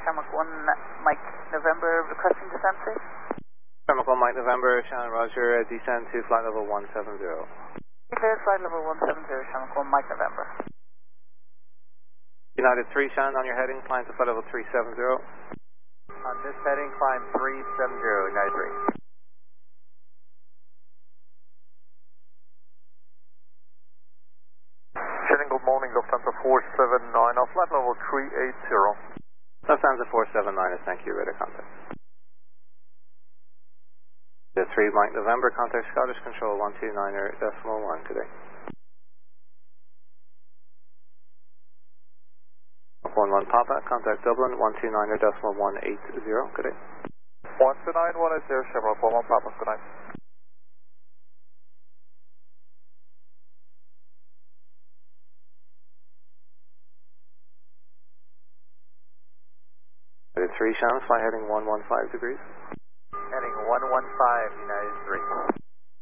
Shamrock 1 Mike November requesting descent, please. Shamrock 1 Mike November, Shannon Roger, descend to flight level 170. Clear flight level 170, Shamrock 1 Mike November. United 3, Shannon, on your heading, climb to flight level 370. On this heading, climb 370, United 3. Shannon, good morning, Lufthansa 479, on flight level 380. Lufthansa 479, thank you, radar contact. The 3 Mike November, contact Scottish Control 129.1 today. 11 Papa, contact Dublin 129.180, good day. 129.180, Shamrock 11 Papa, good night. United 3, Shannon, fly heading 115 degrees. Heading 115, United 3.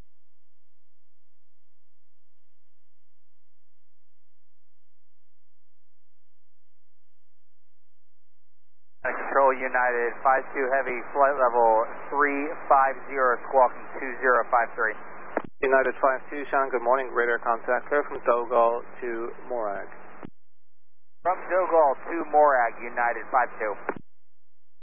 Control United 52 Heavy, flight level 350, squawking 2053. United 52, Shannon, good morning, radar contact clear from Dogal to Morag. From Dogal to Morag, United 52.